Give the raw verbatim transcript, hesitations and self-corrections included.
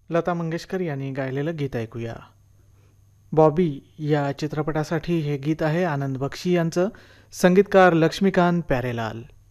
लता मंगेशकर यांनी गायलेलं गीत ऐकूया. बॉबी या चित्रपटासाठी हे गीत आहे आनंद बक्षी यांचं, संगीतकार लक्ष्मीकांत प्यारेलाल.